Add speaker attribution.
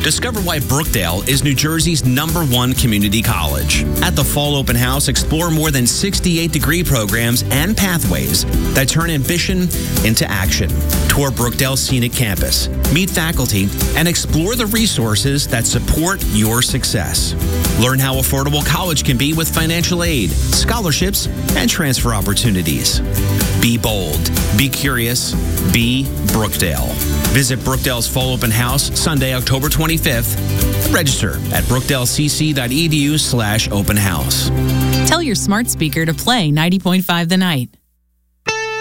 Speaker 1: Discover why Brookdale is New Jersey's #1 community college. At the Fall Open House, explore more than 68 degree programs and pathways that turn ambition into action. Tour Brookdale's scenic campus, meet faculty, and explore the resources that support your success. Learn how affordable college can be with financial aid, scholarships, and transfer opportunities. Be bold, be curious, be Brookdale. Visit Brookdale's Fall Open House Sunday, October 25th. Register at brookdalecc.edu/open house.
Speaker 2: Tell your smart speaker to play 90.5 The Night.